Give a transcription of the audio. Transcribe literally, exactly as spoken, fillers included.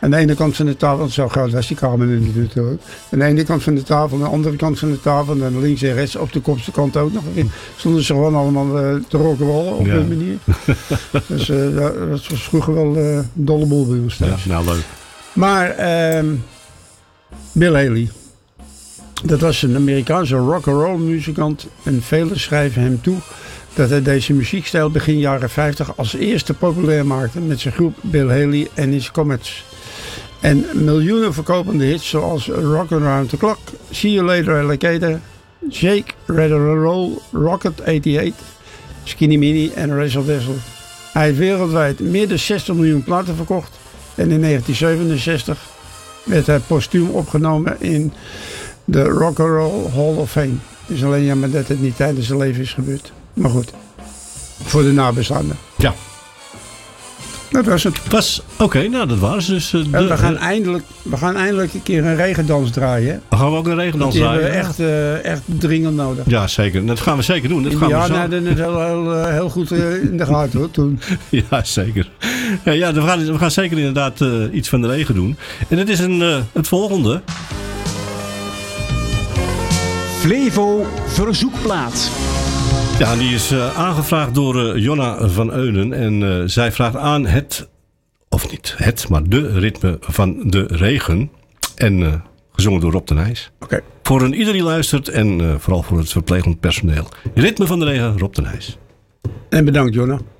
Aan de ene kant van de tafel, want zo groot was die kamer nu natuurlijk. Aan de ene kant van de tafel, aan de andere kant van de tafel. En dan links en rechts, op de kopste kant ook nog. Stonden ze gewoon allemaal uh, te rock'n'rollen op ja. een manier. Dus uh, dat was vroeger wel uh, een dolle boel bij ons thuis. Ja, nou leuk. Maar uh, Bill Haley. Dat was een Amerikaanse rock'n'roll muzikant. En velen schrijven hem toe dat hij deze muziekstijl begin jaren vijftig als eerste populair maakte met zijn groep Bill Haley en his Comets. En miljoenen verkopende hits zoals Rockin' Around the Clock, See You Later Alligator, Shake, Rather Roll, Rocket eenennegentig, Skinny Mini en Razzle Dazzle. Hij heeft wereldwijd meer dan zestig miljoen platen verkocht. En in negentien zevenenzestig werd hij postuum opgenomen in de Rock and Roll Hall of Fame. Het is alleen jammer dat het niet tijdens zijn leven is gebeurd. Maar goed, voor de nabestaanden. Ja. Dat was het. Was, Oké, okay, nou dat was dus. Uh, de, we, gaan eindelijk, we gaan eindelijk een keer een regendans draaien. We gaan we ook een regendans die draaien? Die hebben we echt, uh, echt dringend nodig. Ja, zeker. Dat gaan we zeker doen. Dat gaan ja, we zo. nou, dat is heel, heel, heel goed uh, in de gaten hoor, toen. Ja, zeker. Ja, we, gaan, we gaan zeker inderdaad uh, iets van de regen doen. En het is een, uh, het volgende. Flevo Verzoekplaat. Ja, die is uh, aangevraagd door uh, Jonna van Eulen. En uh, zij vraagt aan het, of niet het, maar de ritme van de regen. En uh, gezongen door Rob de Nijs. Oké. Okay. Voor een ieder die luistert en uh, vooral voor het verplegend personeel. Ritme van de regen, Rob de Nijs. En bedankt, Jonna.